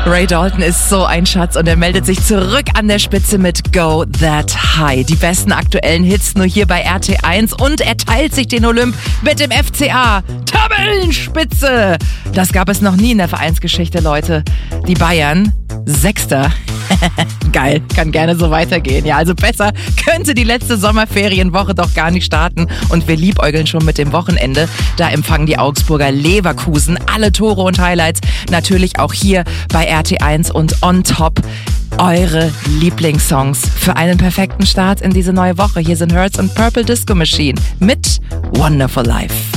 Ray Dalton ist so ein Schatz und er meldet sich zurück an der Spitze mit Go That High. Die besten aktuellen Hits nur hier bei RT1 und er teilt sich den Olymp mit dem FCA. Tabellenspitze! Das gab es noch nie in der Vereinsgeschichte, Leute. Die Bayern, Sechster. Geil, kann gerne so weitergehen. Ja, also besser könnte die letzte Sommerferienwoche doch gar nicht starten. Und wir liebäugeln schon mit dem Wochenende. Da empfangen die Augsburger Leverkusen alle Tore und Highlights. Natürlich auch hier bei RT1 und on top eure Lieblingssongs für einen perfekten Start in diese neue Woche. Hier sind Hertz und Purple Disco Machine mit Wonderful Life.